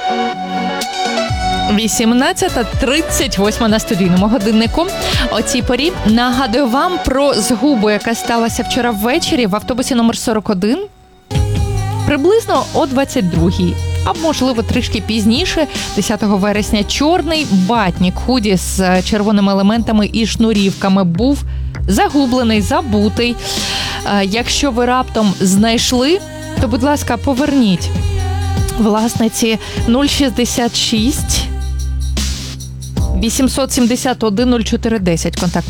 18:38 на студійному годиннику. О цій порі нагадую вам про згубу, яка сталася вчора ввечері в автобусі номер 41. Приблизно о 22-й, а можливо трішки пізніше, 10 вересня, чорний батнік худі з червоними елементами і шнурівками був загублений, забутий. Якщо ви знайшли, то, будь ласка, поверніть власниці 066 871 0410 контакт.